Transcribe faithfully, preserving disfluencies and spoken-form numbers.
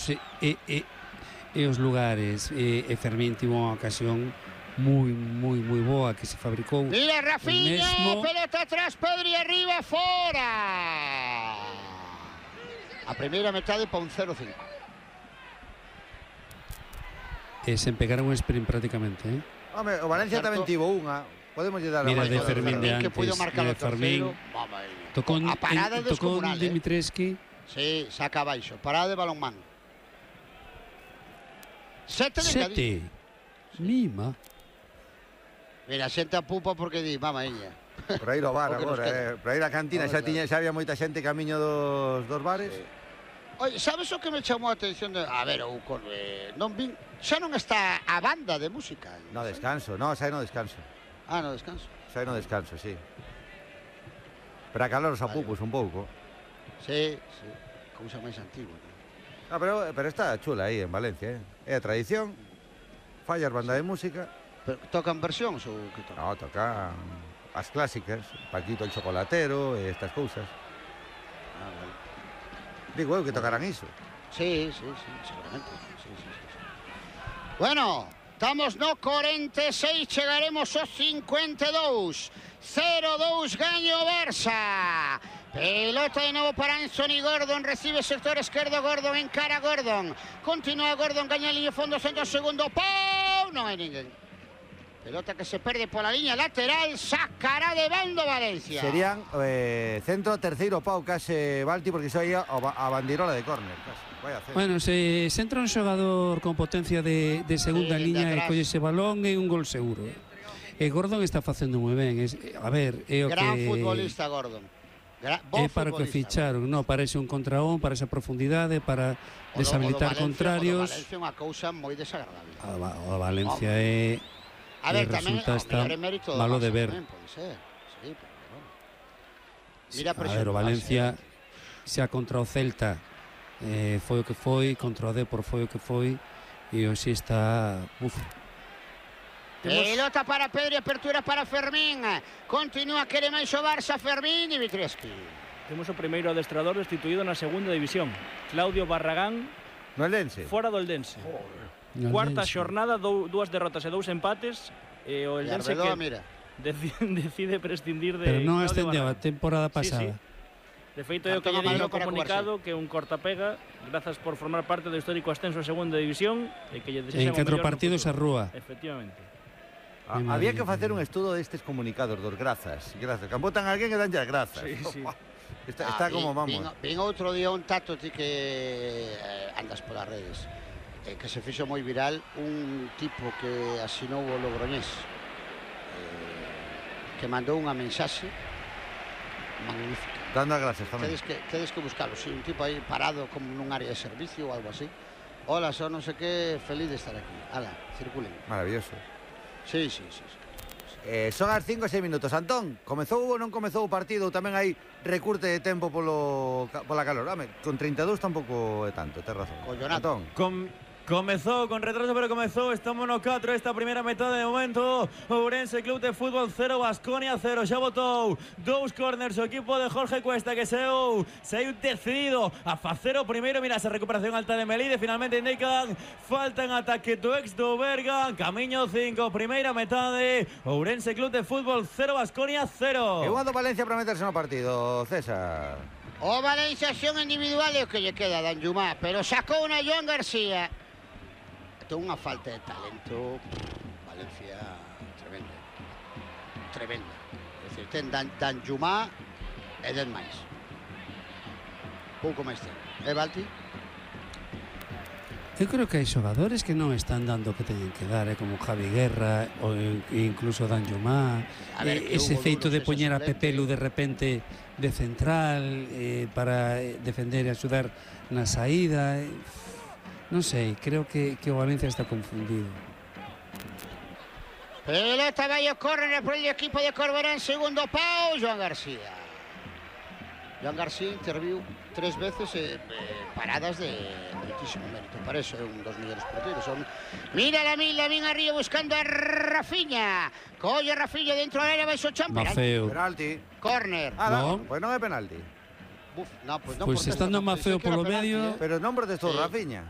e, e, e os lugares. E, e Fermín tivo unha ocasión moi, moi, moi boa que se fabricou. Mira, Rafinha, mesmo... pelota atrás, Pedri arriba, fora. A primeira metade pa un cero cinco. E sen pegar un sprint prácticamente, eh? Home, o Valencia Certo. tamén tivo unha. Podemos lle dar a Mira máis de ao Fermín de que antes, puido marcar mira o de Fermín. terceiro. Tocó, A parada en, tocó descomunal, eh. Dimitrescu. Sí, saca abaixo. Parada de balonmán. Sete de Sete. Cádiz. Mima. Mira, xente a pupa porque di, mama ella. Por aí do bar O que nos agora, queda. eh. Por aí da cantina Ahora, xa tiña, xa había moita xente camiño dos, dos bares. Sí. Oye, sabes o que me chamou a atención? De... A ver, o con, eh, non vin... Xa non está a banda de música. No descanso, no, xa no descanso. Ah, no descanso. Xa no descanso, sí. Para calor os Vale. apupos un pouco. Sí, sí. Cousa máis antigua. ¿No? No, pero, pero está chula aí en Valencia, eh. É a tradición. Fallas banda de música. Pero tocan versións ou que tocan? No, tocan as clásicas, Paquito el Chocolatero e estas cousas. Ah, vale. Digo eu que tocarán iso. Sí, sí, sí, seguramente. Sí, sí, sí, sí. Bueno, estamos no cuarenta y seis, chegaremos aos cincuenta e dous. cero dous gaño Barça. Pelota de novo para Anthony Gordon, recibe sector esquerdo Gordon, encara Gordon. Continúa Gordon, gaña a línea de fondo, centro segundo, ¡pau! Non hai ninguén. Pelota que se perde pola liña lateral, sacará de bando Valencia. Serían eh, centro, terceiro pau case Balti, porque iso aí a, a bandirola de córner. Vaya cero. Bueno, se, se entra un xogador con potencia de, de segunda Sí, de liña e atrás. colle ese balón é un gol seguro. Eh. E Gordon está facendo moi ben. Es, a ver, é o Gran que... futbolista Gordon. Gra É para o que ficharon, no, para ese un contra un, para esa profundidade, para O do- deshabilitar o do Valencia- contrarios. O do Valencia é unha cousa moi desagradable. A, Va- a Valencia é... A e ver, tamén, resulta ao está mellor é mérito do malo de Barça ver. tamén, pode ser. Sí, pero bueno. Mira a A presión ver, o do Valencia Barça, xa contra o Celta eh, foi o que foi, contra o Depor foi o que foi e hoxe está... Uf, Pelota para Pedri, apertura para Fermín. Continúa, quere máis o Barça, Fermín e Dimitrescu. Temos o primeiro adestrador destituído na segunda división, Claudio Barragán, No Eldense. fora do Eldense. no Cuarta Eldense. xornada, dou, dúas derrotas e dous empates, e o E Eldense Arbeloa, que mira. decide, decide prescindir de Pero non Claudio ascendeu a Barragán. temporada Sí, sí. pasada. De feito, é o que Cartón lle digo amarelo no para comunicado, que é un cortapega, grazas por formar parte do histórico ascenso a segunda división, e que lle desexan En o catro mellor no partidos a futuro. rúa. Efectivamente. Ah, Qué había madre que facer mía. un estudo destes comunicados dos grazas. Grazas. Cando botan a alguén e danlle as grazas. Sí, sí. Está, Ah, está vi- como vamos. Vin, vin outro día un tato ti que eh, andas polas redes, eh, que se fixo moi viral un tipo que asinou o Logroñés, eh, que mandou unha mensaxe magnífica. Dando as grazas tamén. Tedes que, tedes que buscalo, si, un tipo aí parado como nun área de servicio ou algo así. Hola, son non sei que, feliz de estar aquí. Ala, circulen. Maravilloso. Sí, sí, sí, sí. Eh, son as cinco e seis minutos. Antón, comezou ou non comezou o partido? Tamén hai recurte de tempo polo, ca- pola calor. Home, con treinta e dous tampouco é tanto, tes razón. Collonato. Antón, Com comezou con retraso, pero comezou. Estamos no catro esta primeira metade de momento. Ourense Club de Fútbol cero, Baskonia cero. Xa botou dous corners o equipo de Jorge Cuesta, que saiu saiu decidido a facer o primeiro. Mira esa recuperación alta de Melide. Finalmente indican falta en ataque do ex do Berga. Camiño cinco, primeira metade. Ourense Club de Fútbol cero, Baskonia cero. e o do Valencia para meterse no partido, César. O Valencia acción individual é o que lle queda a Danjumá, pero sacou unha Joan García. Ten unha falta de talento, Valencia tremenda. Tremenda. É dicir, ten Dan, Danjumá e den máis. Pouco máis ten. E Balti? Eu creo que hai xogadores que non están dando o que teñen que dar, eh, como Javi Guerra ou incluso Dan Jumá. A ver, Eh, que ese Hugo feito Duros de ese poñer a suplente. Pepelu de repente de central eh, para eh, defender e axudar na saída. Eh, non sei, creo que, que o Valencia está confundido. Pelota vai o córner por el equipo de Corberán, segundo pau, Joan García. Joan García interviu tres veces eh, eh, paradas de muchísimo mérito. Para eso é un dos millóns porteros. Son... Mira Lamín, Lamín arriba buscando a Rafinha. Colle Rafinha dentro da área, vai o champ. Mafeo. Penalti. Córner. Ah, No. no, pois non é penalti. Buf, no, pues no Pois protesta, estando no, Mafeo pensei que era polo penalti, medio, eh. Pero non protestou Sí. Rafinha.